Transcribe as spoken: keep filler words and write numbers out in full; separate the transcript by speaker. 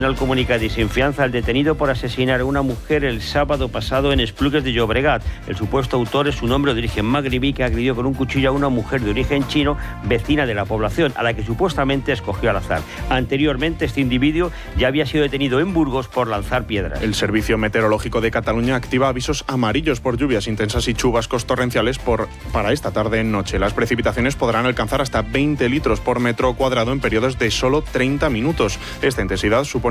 Speaker 1: El comunicado sin fianza al detenido por asesinar a una mujer el sábado pasado en Esplugues de Llobregat. El supuesto autor es un hombre de origen magrebí que agredió con un cuchillo a una mujer de origen chino, vecina de la población, a la que supuestamente escogió al azar. Anteriormente, este individuo ya había sido detenido en Burgos por lanzar piedras.
Speaker 2: El Servicio Meteorológico de Cataluña activa avisos amarillos por lluvias intensas y chubascos torrenciales por, para esta tarde-noche. Las precipitaciones podrán alcanzar hasta veinte litros por metro cuadrado en periodos de solo treinta minutos. Esta intensidad supone